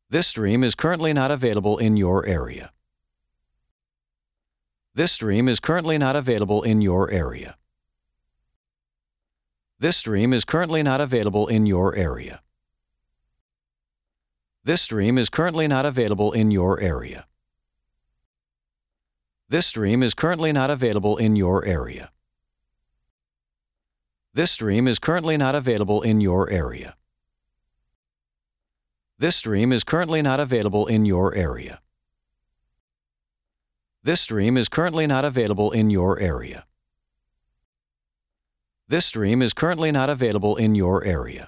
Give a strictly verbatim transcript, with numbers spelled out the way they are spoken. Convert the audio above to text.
This stream is currently not available in your area. This stream is currently not available in your area. This stream is currently not available in your area. This stream is currently not available in your area. This stream is currently not available in your area. This stream is currently not available in your area. This stream is currently not available in your area. This stream is currently not available in your area. This stream is currently not available in your area.